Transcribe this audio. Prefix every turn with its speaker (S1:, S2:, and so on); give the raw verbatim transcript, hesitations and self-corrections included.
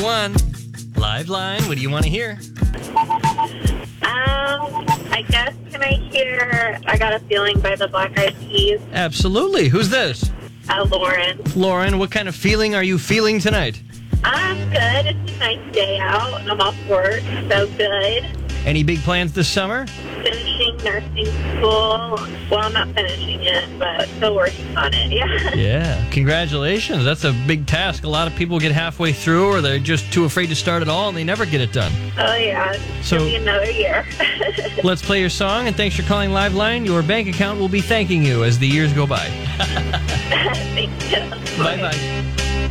S1: one. Live line, what do you want to hear?
S2: Um, I guess, can I hear I Got a Feeling by the Black Eyed Peas?
S1: Absolutely. Who's this?
S2: Uh, Lauren.
S1: Lauren, what kind of feeling are you feeling tonight?
S2: I'm good. It's a nice day out. I'm off work, so good.
S1: Any big plans this summer?
S2: Finishing nursing school. Well, I'm not finishing it, but still working on it, yeah.
S1: Yeah. Congratulations. That's a big task. A lot of people get halfway through or they're just too afraid to start at all and they never get it done.
S2: Oh, yeah. It's
S1: So-
S2: going to be another year.
S1: Let's play your song, and thanks for calling Live Line. Your bank account will be thanking you as the years go by.
S2: Thank you.
S1: Bye-bye.